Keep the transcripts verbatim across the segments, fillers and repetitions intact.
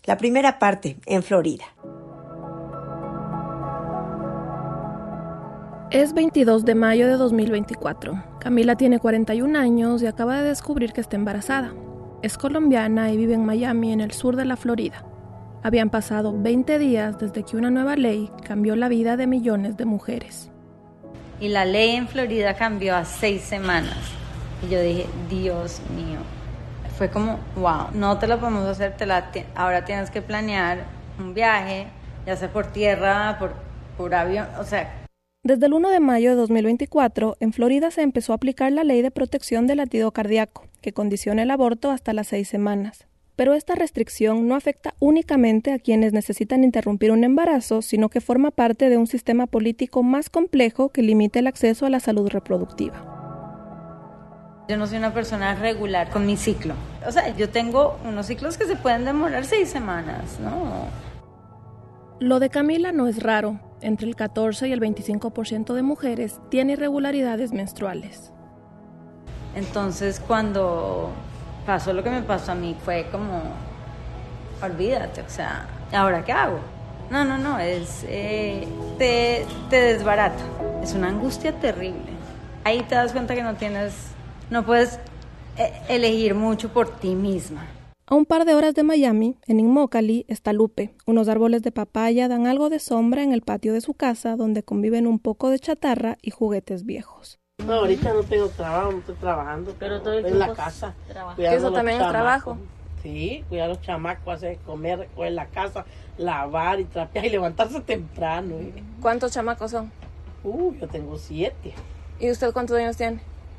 La primera parte, en Florida. Es veintidós de mayo de dos mil veinticuatro. Camila tiene cuarenta y un años y acaba de descubrir que está embarazada. Es colombiana y vive en Miami, en el sur de la Florida. Habían pasado veinte días desde que una nueva ley cambió la vida de millones de mujeres. Y la ley en Florida cambió a seis semanas. Y yo dije, Dios mío. Fue como, wow, no te lo podemos hacer, te la te- ahora tienes que planear un viaje, ya sea por tierra, por, por avión, o sea... Desde el primero de mayo de dos mil veinticuatro, en Florida se empezó a aplicar la ley de protección del latido cardíaco, que condiciona el aborto hasta las seis semanas. Pero esta restricción no afecta únicamente a quienes necesitan interrumpir un embarazo, sino que forma parte de un sistema político más complejo que limita el acceso a la salud reproductiva. Yo no soy una persona regular con mi ciclo. O sea, yo tengo unos ciclos que se pueden demorar seis semanas, ¿no? Lo de Camila no es raro. Entre el catorce y el veinticinco por ciento de mujeres tiene irregularidades menstruales. Entonces, cuando pasó lo que me pasó a mí, fue como, olvídate, o sea, ¿ahora qué hago? No, no, no, es, eh, te, te desbarata. Es una angustia terrible. Ahí te das cuenta que no tienes, no puedes eh, elegir mucho por ti misma. A un par de horas de Miami, en Immokalee, está Lupe. Unos árboles de papaya dan algo de sombra en el patio de su casa, donde conviven un poco de chatarra y juguetes viejos. No, ahorita no tengo trabajo, no estoy trabajando, pero todo el en la casa. ¿Eso también es trabajo? Sí, cuidar a los chamacos, hacer comer, coger la casa, lavar y trapear y levantarse temprano. ¿eh? ¿Cuántos chamacos son? Uh, yo tengo siete. ¿Y usted cuántos años tiene?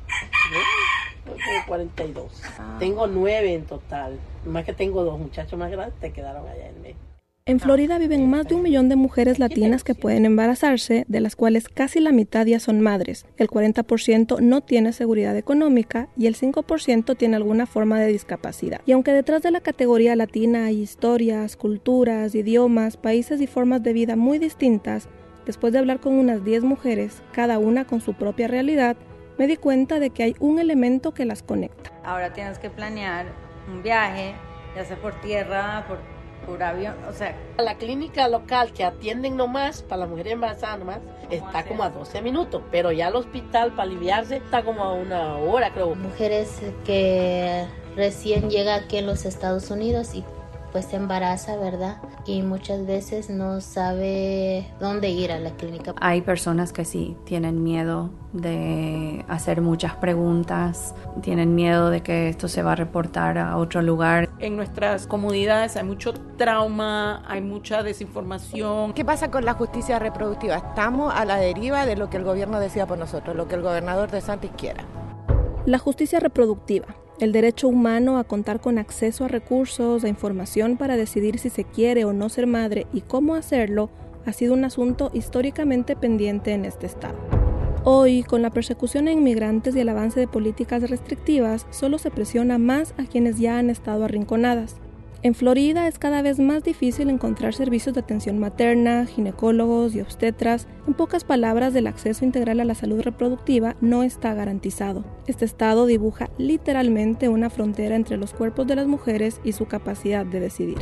Yo, yo tengo cuarenta y dos. Ah. Tengo nueve en total. Más que tengo dos muchachos más grandes que quedaron allá en México. En Florida viven más de un millón de mujeres latinas que pueden embarazarse, de las cuales casi la mitad ya son madres. El cuarenta por ciento no tiene seguridad económica y el cinco por ciento tiene alguna forma de discapacidad. Y aunque detrás de la categoría latina hay historias, culturas, idiomas, países y formas de vida muy distintas, después de hablar con unas diez mujeres, cada una con su propia realidad, me di cuenta de que hay un elemento que las conecta. Ahora tienes que planear un viaje, ya sea por tierra, por, por avión, o sea... La clínica local que atienden nomás, para la mujer embarazada nomás, está como a doce minutos, pero ya el hospital para aliviarse está como a una hora, creo. Mujeres que recién llegan aquí en los Estados Unidos y pues se embaraza, ¿verdad? Y muchas veces no sabe dónde ir a la clínica. Hay personas que sí tienen miedo de hacer muchas preguntas, tienen miedo de que esto se va a reportar a otro lugar. En nuestras comunidades hay mucho trauma, hay mucha desinformación. ¿Qué pasa con la justicia reproductiva? Estamos a la deriva de lo que el gobierno decida por nosotros, lo que el gobernador DeSantis quiera. La justicia reproductiva. El derecho humano a contar con acceso a recursos, a información para decidir si se quiere o no ser madre y cómo hacerlo, ha sido un asunto históricamente pendiente en este estado. Hoy, con la persecución a inmigrantes y el avance de políticas restrictivas, solo se presiona más a quienes ya han estado arrinconadas. En Florida es cada vez más difícil encontrar servicios de atención materna, ginecólogos y obstetras. En pocas palabras, el acceso integral a la salud reproductiva no está garantizado. Este estado dibuja literalmente una frontera entre los cuerpos de las mujeres y su capacidad de decidir.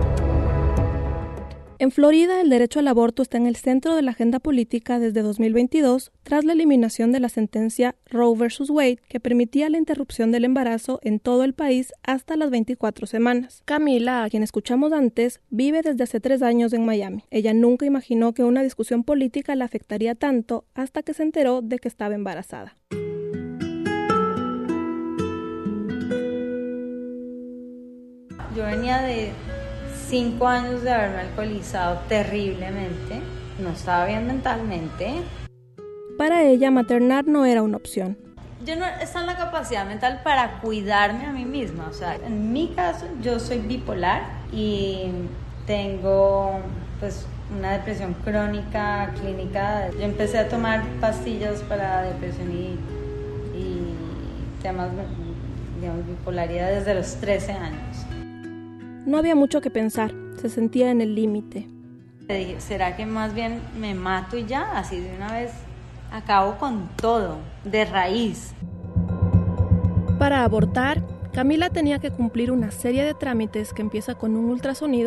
En Florida, el derecho al aborto está en el centro de la agenda política desde dos mil veintidós, tras la eliminación de la sentencia Roe versus Wade, que permitía la interrupción del embarazo en todo el país hasta las veinticuatro semanas. Camila, a quien escuchamos antes, vive desde hace tres años en Miami. Ella nunca imaginó que una discusión política la afectaría tanto hasta que se enteró de que estaba embarazada. Yo venía de cinco años de haberme alcoholizado terriblemente, no estaba bien mentalmente. Para ella, maternar no era una opción. Yo no estaba en la capacidad mental para cuidarme a mí misma. O sea, en mi caso, yo soy bipolar y tengo pues una depresión crónica, clínica. Yo empecé a tomar pastillas para depresión y, y temas, digamos, bipolaridad desde los trece años. No había mucho que pensar, se sentía en el límite. Le dije, ¿será que más bien me mato y ya? Así de una vez acabo con todo, de raíz. Para abortar, Camila tenía que cumplir una serie de trámites que empieza con un ultrasonido